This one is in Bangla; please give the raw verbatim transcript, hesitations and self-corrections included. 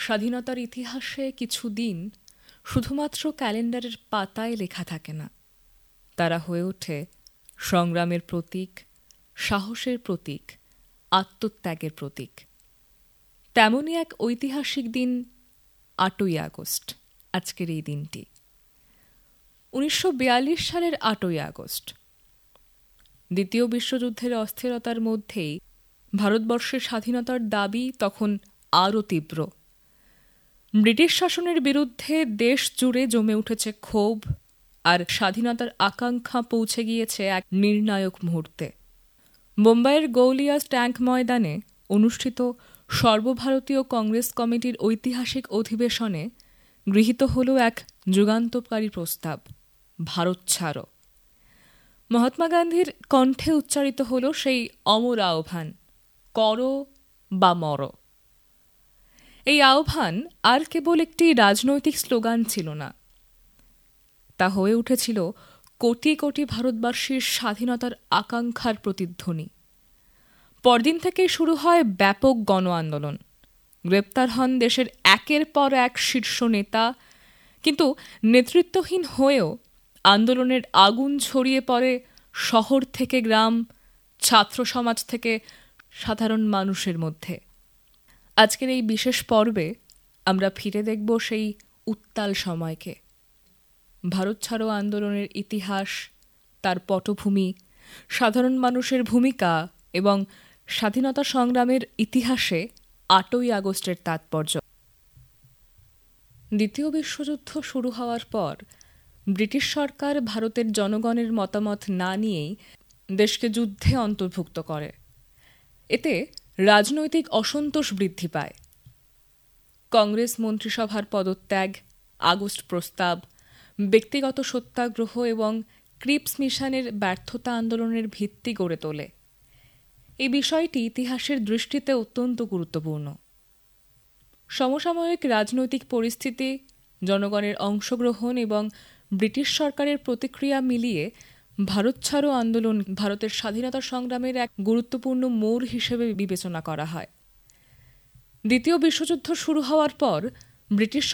স্বাধীনতার ইতিহাসে কিছু দিন শুধুমাত্র ক্যালেন্ডারের পাতায় লেখা থাকে না, তারা হয়ে ওঠে সংগ্রামের প্রতীক, সাহসের প্রতীক, আত্মত্যাগের প্রতীক। তেমনই এক ঐতিহাসিক দিন আটই আগস্ট, আজকের এই দিনটি। উনিশশো বিয়াল্লিশ সালের আটই আগস্ট, দ্বিতীয় বিশ্বযুদ্ধের অস্থিরতার মধ্যেই ভারতবর্ষের স্বাধীনতার দাবি তখন আরও তীব্র। ব্রিটিশ শাসনের বিরুদ্ধে দেশ জুড়ে জমে উঠেছে ক্ষোভ, আর স্বাধীনতার আকাঙ্ক্ষা পৌঁছে গিয়েছে এক নির্ণায়ক মুহূর্তে। বোম্বাইয়ের গৌলিয়াস ট্যাঙ্ক ময়দানে অনুষ্ঠিত সর্বভারতীয় কংগ্রেস কমিটির ঐতিহাসিক অধিবেশনে গৃহীত হল এক যুগান্তকারী প্রস্তাব, ভারত ছাড়ো। মহাত্মা গান্ধীর কণ্ঠে উচ্চারিত হল সেই অমর আহ্বান, করো বা মরো। এই আহ্বান আর কেবল একটি রাজনৈতিক স্লোগান ছিল না, তা হয়ে উঠেছিল কোটি কোটি ভারতবাসীর স্বাধীনতার আকাঙ্ক্ষার প্রতিধ্বনি। পরদিন থেকে শুরু হয় ব্যাপক গণ আন্দোলন। গ্রেপ্তার হন দেশের একের পর এক শীর্ষ নেতা, কিন্তু নেতৃত্বহীন হয়েও আন্দোলনের আগুন ছড়িয়ে পড়ে শহর থেকে গ্রাম, ছাত্র সমাজ থেকে সাধারণ মানুষের মধ্যে। আজকের এই বিশেষ পর্বে আমরা ফিরে দেখব সেই উত্তাল সময়কে, ভারত ছাড়ো আন্দোলনের ইতিহাস, তার পটভূমি, সাধারণ মানুষের ভূমিকা এবং স্বাধীনতা সংগ্রামের ইতিহাসে আটই আগস্টের তাৎপর্য। দ্বিতীয় বিশ্বযুদ্ধ শুরু হওয়ার পর ব্রিটিশ সরকার ভারতের জনগণের মতামত না নিয়েই দেশকে যুদ্ধে অন্তর্ভুক্ত করে। এতে রাজনৈতিক অসন্তোষ বৃদ্ধি পায়। কংগ্রেস মন্ত্রিসভার পদত্যাগ, আগস্ট প্রস্তাব, ব্যক্তিগত সত্যাগ্রহ এবং ক্রিপস মিশনের ব্যর্থতা আন্দোলনের ভিত্তি গড়ে তোলে। এই বিষয়টি ইতিহাসের দৃষ্টিতে অত্যন্ত গুরুত্বপূর্ণ। সমসাময়িক রাজনৈতিক পরিস্থিতি, জনগণের অংশগ্রহণ এবং ব্রিটিশ সরকারের প্রতিক্রিয়া মিলিয়ে ভারত ছাড়ো আন্দোলন ভারতের স্বাধীনতা সংগ্রামের এক গুরুত্বপূর্ণ মোড় হিসেবে বিবেচনা করা হয়। দ্বিতীয় বিশ্বযুদ্ধ শুরু হওয়ার পর ব্রিটিশ